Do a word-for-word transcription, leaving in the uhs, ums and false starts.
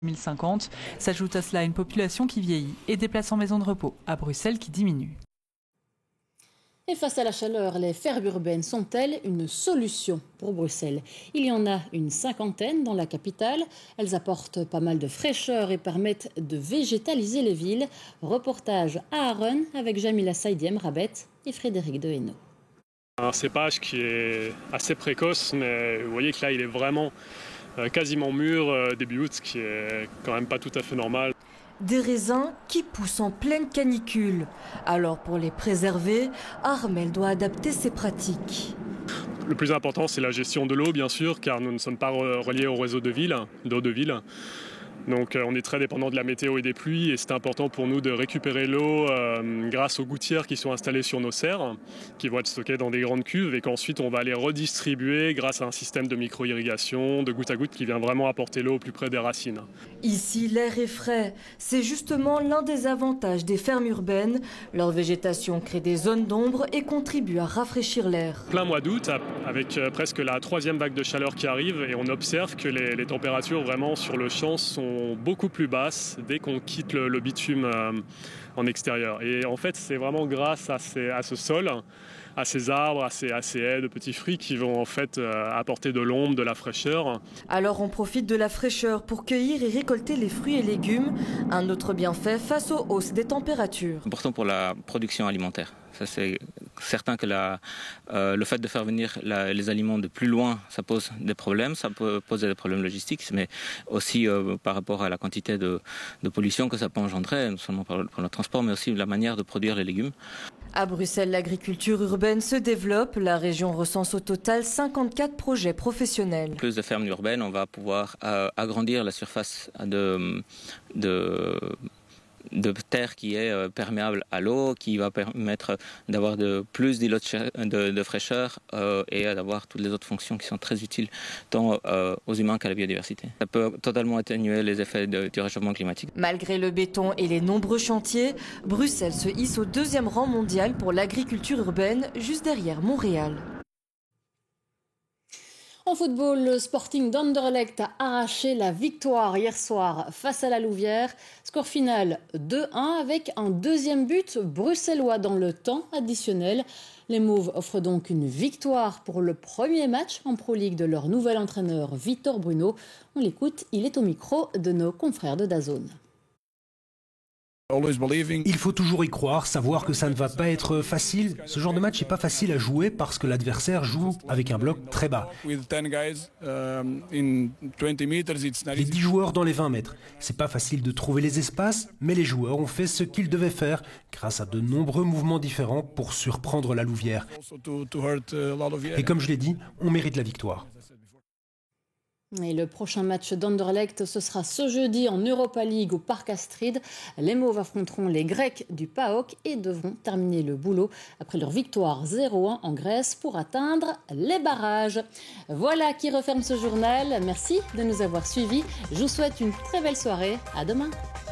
deux mille cinquante. S'ajoute à cela une population qui vieillit et des places en maison de repos à Bruxelles qui diminuent. Et face à la chaleur, les fermes urbaines sont-elles une solution pour Bruxelles? Il y en a une cinquantaine dans la capitale. Elles apportent pas mal de fraîcheur et permettent de végétaliser les villes. Reportage à Aaron avec Jamila Saïdiem Rabet et Frédéric Dehaenau. Un cépage qui est assez précoce, mais vous voyez que là il est vraiment euh, quasiment mûr euh, début août, ce qui est quand même pas tout à fait normal. Des raisins qui poussent en pleine canicule. Alors pour les préserver, Armel doit adapter ses pratiques. Le plus important c'est la gestion de l'eau bien sûr, car nous ne sommes pas reliés au réseau de ville, d'eau de ville. Donc euh, on est très dépendant de la météo et des pluies et c'est important pour nous de récupérer l'eau euh, grâce aux gouttières qui sont installées sur nos serres, qui vont être stockées dans des grandes cuves et qu'ensuite on va les redistribuer grâce à un système de micro-irrigation, de goutte à goutte qui vient vraiment apporter l'eau au plus près des racines. Ici, l'air est frais. C'est justement l'un des avantages des fermes urbaines. Leur végétation crée des zones d'ombre et contribue à rafraîchir l'air. Plein mois d'août, avec presque la troisième vague de chaleur qui arrive et on observe que les, les températures vraiment sur le champ sont beaucoup plus basses dès qu'on quitte le, le bitume euh, en extérieur. Et en fait, c'est vraiment grâce à, ces, à ce sol, à ces arbres, à ces, à ces haies de petits fruits qui vont en fait euh, apporter de l'ombre, de la fraîcheur. Alors on profite de la fraîcheur pour cueillir et récolter les fruits et légumes. Un autre bienfait face aux hausses des températures. Important pour la production alimentaire. Ça, c'est certain que la, euh, le fait de faire venir la, les aliments de plus loin, ça pose des problèmes, ça peut poser des problèmes logistiques, mais aussi euh, par rapport à la quantité de, de pollution que ça peut engendrer, non seulement par le, par le transport, mais aussi la manière de produire les légumes. À Bruxelles, l'agriculture urbaine se développe. La région recense au total cinquante-quatre projets professionnels. Plus de fermes urbaines, on va pouvoir euh, agrandir la surface de... de de terre qui est euh, perméable à l'eau, qui va permettre d'avoir de, plus d'îlots de, de, de fraîcheur euh, et d'avoir toutes les autres fonctions qui sont très utiles tant euh, aux humains qu'à la biodiversité. Ça peut totalement atténuer les effets de, du réchauffement climatique. Malgré le béton et les nombreux chantiers, Bruxelles se hisse au deuxième rang mondial pour l'agriculture urbaine, juste derrière Montréal. En football, le Sporting d'Anderlecht a arraché la victoire hier soir face à la Louvière. Score final deux un avec un deuxième but bruxellois dans le temps additionnel. Les Mauves offrent donc une victoire pour le premier match en Pro League de leur nouvel entraîneur Victor Bruno. On l'écoute, il est au micro de nos confrères de DAZN. Il faut toujours y croire, savoir que ça ne va pas être facile. Ce genre de match n'est pas facile à jouer parce que l'adversaire joue avec un bloc très bas. Les dix joueurs dans les vingt mètres. C'est pas facile de trouver les espaces, mais les joueurs ont fait ce qu'ils devaient faire grâce à de nombreux mouvements différents pour surprendre la Louvière. Et comme je l'ai dit, on mérite la victoire. Et le prochain match d'Anderlecht, ce sera ce jeudi en Europa League au Parc Astrid. Les Mauves affronteront les Grecs du P A O K et devront terminer le boulot après leur victoire zéro un en Grèce pour atteindre les barrages. Voilà qui referme ce journal. Merci de nous avoir suivis. Je vous souhaite une très belle soirée. À demain.